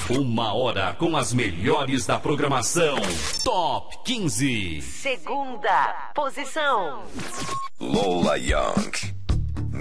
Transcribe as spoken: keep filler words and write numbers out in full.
Uma hora com as melhores da programação. Top quinze. Segunda posição. Lola Young.